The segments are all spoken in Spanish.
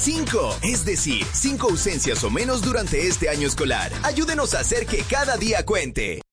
5, es decir, 5 ausencias o menos durante este año escolar. Ayúdenos a hacer que cada día cuente.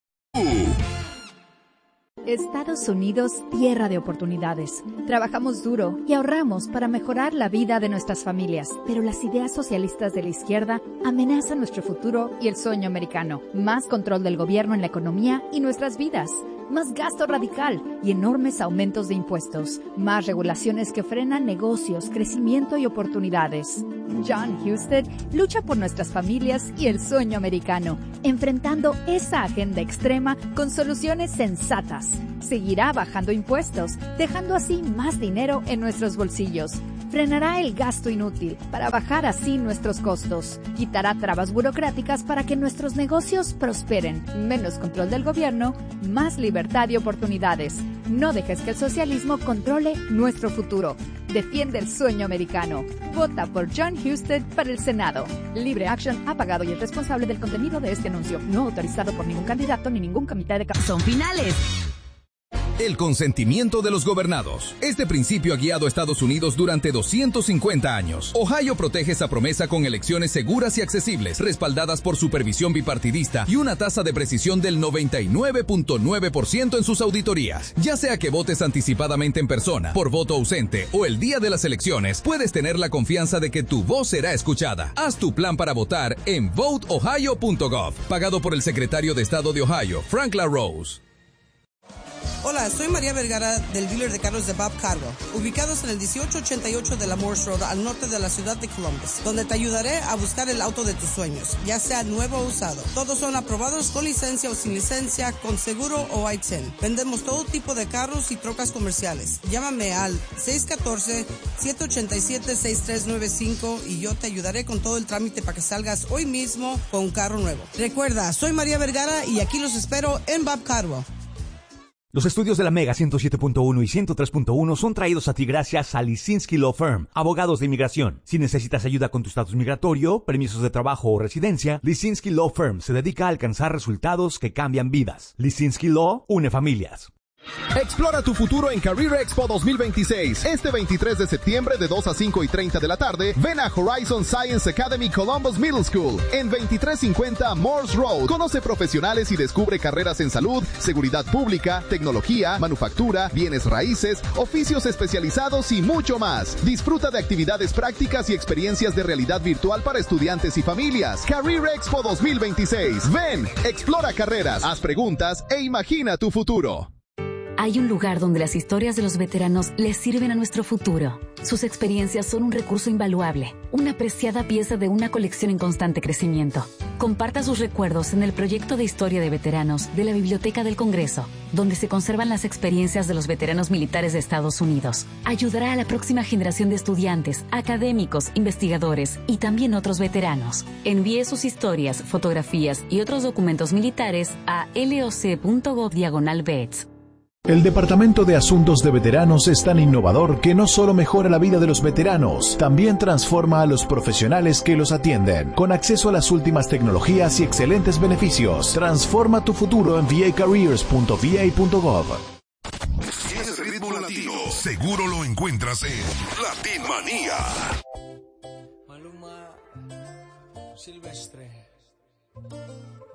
Estados Unidos, tierra de oportunidades. Trabajamos duro y ahorramos para mejorar la vida de nuestras familias, pero las ideas socialistas de la izquierda amenazan nuestro futuro y el sueño americano. Más control del gobierno en la economía y nuestras vidas. Más gasto radical y enormes aumentos de impuestos. Más regulaciones que frenan negocios, crecimiento y oportunidades. John Husted lucha por nuestras familias y el sueño americano, enfrentando esa agenda extrema con soluciones sensatas. Seguirá bajando impuestos, dejando así más dinero en nuestros bolsillos. Frenará el gasto inútil para bajar así nuestros costos. Quitará trabas burocráticas para que nuestros negocios prosperen. Menos control del gobierno, más libertad y oportunidades. No dejes que el socialismo controle nuestro futuro. Defiende el sueño americano. Vota por John Husted para el Senado. Libre Action ha pagado y es responsable del contenido de este anuncio. No autorizado por ningún candidato ni ningún comité de... Son finales. El consentimiento de los gobernados. Este principio ha guiado a Estados Unidos durante 250 años. Ohio protege esa promesa con elecciones seguras y accesibles, respaldadas por supervisión bipartidista y una tasa de precisión del 99.9% en sus auditorías. Ya sea que votes anticipadamente en persona, por voto ausente o el día de las elecciones, puedes tener la confianza de que tu voz será escuchada. Haz tu plan para votar en voteohio.gov, pagado por el secretario de Estado de Ohio, Frank LaRose. Hola, soy María Vergara del dealer de carros de Bob Carwell, ubicados en el 1888 de la Morse Road al norte de la ciudad de Columbus, donde te ayudaré a buscar el auto de tus sueños, ya sea nuevo o usado. Todos son aprobados con licencia o sin licencia, con seguro o ITIN. Vendemos todo tipo de carros y trocas comerciales. Llámame al 614-787-6395 y yo te ayudaré con todo el trámite para que salgas hoy mismo con un carro nuevo. Recuerda, soy María Vergara y aquí los espero en Bob Carwell. Los estudios de la Mega 107.1 y 103.1 son traídos a ti gracias a Lisinski Law Firm, abogados de inmigración. Si necesitas ayuda con tu estatus migratorio, permisos de trabajo o residencia, Lisinski Law Firm se dedica a alcanzar resultados que cambian vidas. Lisinski Law une familias. Explora tu futuro en Career Expo 2026. Este 23 de septiembre de 2 a 5:30 de la tarde, ven a Horizon Science Academy Columbus Middle School en 2350 Morse Road. Conoce profesionales y descubre carreras en salud, seguridad pública, tecnología, manufactura, bienes raíces, oficios especializados y mucho más. Disfruta de actividades prácticas y experiencias de realidad virtual para estudiantes y familias. Career Expo 2026. Ven, explora carreras, haz preguntas e imagina tu futuro. Hay un lugar donde las historias de los veteranos les sirven a nuestro futuro. Sus experiencias son un recurso invaluable, una preciada pieza de una colección en constante crecimiento. Comparta sus recuerdos en el proyecto de historia de veteranos de la Biblioteca del Congreso, donde se conservan las experiencias de los veteranos militares de Estados Unidos. Ayudará a la próxima generación de estudiantes, académicos, investigadores y también otros veteranos. Envíe sus historias, fotografías y otros documentos militares a loc.gov/vets. El Departamento de Asuntos de Veteranos es tan innovador que no solo mejora la vida de los veteranos, también transforma a los profesionales que los atienden. Con acceso a las últimas tecnologías y excelentes beneficios, transforma tu futuro en vacareers.va.gov. Si es ritmo latino, seguro lo encuentras en Latin Manía. Maluma Silvestre.